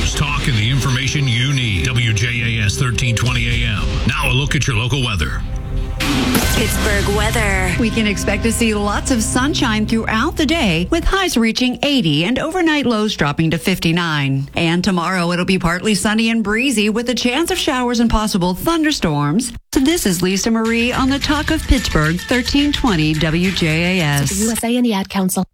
news, talk, and the information you need. WJAS 1320 AM. Now a look at your local weather. Pittsburgh weather. We can expect to see lots of sunshine throughout the day, with highs reaching 80 and overnight lows dropping to 59. And tomorrow it'll be partly sunny and breezy with a chance of showers and possible thunderstorms. So this is Lisa Marie on the Talk of Pittsburgh, 1320 WJAS. USA and the Ad Council.